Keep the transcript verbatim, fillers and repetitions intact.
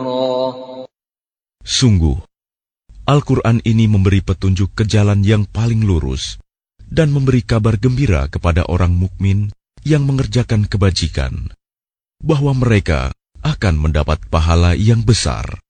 خيرا. Sungguh, Al-Quran ini memberi petunjuk ke jalan yang paling lurus dan memberi kabar gembira kepada orang mukmin yang mengerjakan kebajikan, bahwa mereka akan mendapat pahala yang besar.